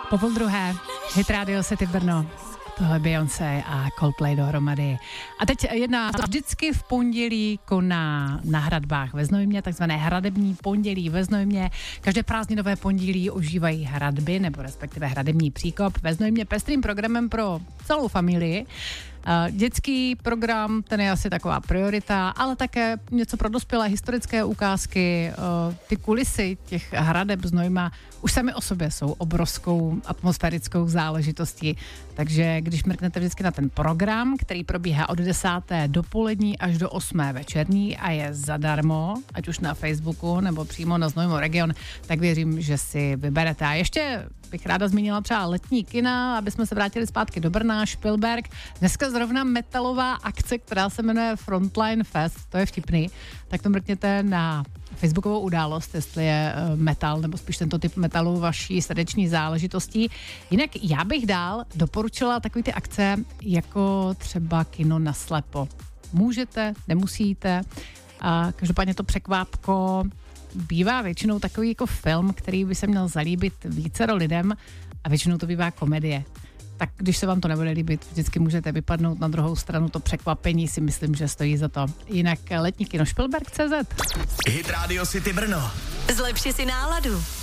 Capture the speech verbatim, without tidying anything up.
Po půl druhé, Hit Radio City Brno. Tohle Beyoncé a Coldplay dohromady. A teď jedna vždycky v pondělí koná na hradbách ve Znojmě, takzvané hradební pondělí ve Znojmě. Každé prázdninové pondělí užívají hradby, nebo respektive hradební příkop ve Znojmě pestrým programem pro celou familii. Dětský program, ten je asi taková priorita, ale také něco pro dospělé, historické ukázky, ty kulisy těch hradeb Znojma už sami o sobě jsou obrovskou atmosférickou záležitostí. Takže když mrknete vždycky na ten program, který probíhá od desáté dopolední až do osmé večerní a je zadarmo, ať už na Facebooku nebo přímo na Znojmo Region, tak věřím, že si vyberete. A ještě bych ráda zmínila třeba letní kina, aby jsme se vrátili zpátky do Brna, Špilberk. Dneska zrovna metalová akce, která se jmenuje Frontline Fest, to je vtipný, tak to mrkněte na facebookovou událost, jestli je metal, nebo spíš tento typ metalu vaší srdeční záležitostí. Jinak já bych dál doporučila takový ty akce, jako třeba kino naslepo. Můžete, nemusíte. A každopádně to překvápko bývá většinou takový jako film, který by se měl zalíbit vícero lidem a většinou to bývá komedie. Tak když se vám to nebude líbit, vždycky můžete vypadnout na druhou stranu, to překvapení si myslím, že stojí za to. Jinak letní kino Špilberk tečka cé zet. Hit Radio City Brno. Zlepši si náladu.